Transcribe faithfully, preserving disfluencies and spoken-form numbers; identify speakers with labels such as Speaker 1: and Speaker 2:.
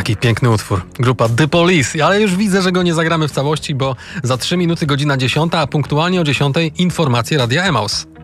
Speaker 1: Jaki piękny utwór. Grupa The Police, ale już widzę, że go nie zagramy w całości, bo za trzy minuty godzina dziesiąta, a punktualnie o dziesiątej informacje Radia Emaus.